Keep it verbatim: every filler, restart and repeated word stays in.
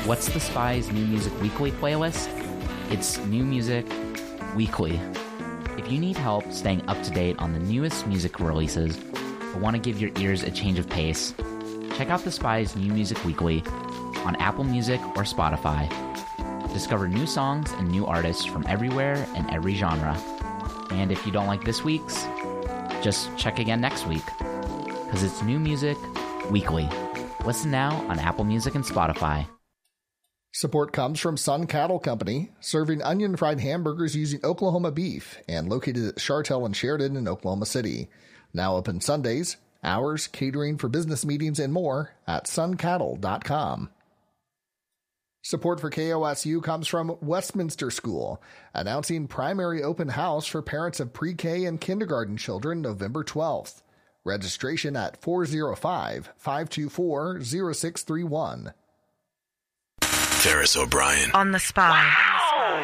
What's the Spy's New Music Weekly playlist? It's New Music Weekly. If you need help staying up to date on the newest music releases or want to give your ears a change of pace, check out the Spy's New Music Weekly on Apple Music or Spotify. Discover new songs and new artists from everywhere and every genre. And if you don't like this week's, just check again next week, because it's New Music Weekly. Listen now on Apple Music and Spotify. Support comes from Sun Cattle Company, serving onion fried hamburgers using Oklahoma beef and located at Chartel and Sheridan in Oklahoma City. Now open Sundays, hours, catering for business meetings, and more at sun cattle dot com. Support for K O S U comes from Westminster School, announcing primary open house for parents of pre-K and kindergarten children November twelfth. Registration at four oh five, five two four, oh six three one. Ferris O'Brien. On the Spy. Wow.